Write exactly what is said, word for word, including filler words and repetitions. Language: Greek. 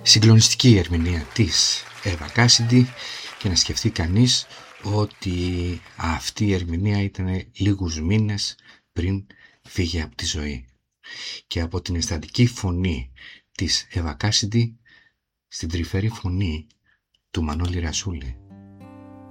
Συγκλονιστική ερμηνεία της Εύα Κάσιντι και να σκεφτεί κανείς ότι αυτή η ερμηνεία ήταν λίγους μήνες πριν φύγει από τη ζωή. Και από την αισθαντική φωνή της Εύα Κάσιντι στην τρυφερή φωνή του Μανώλη Ρασούλη.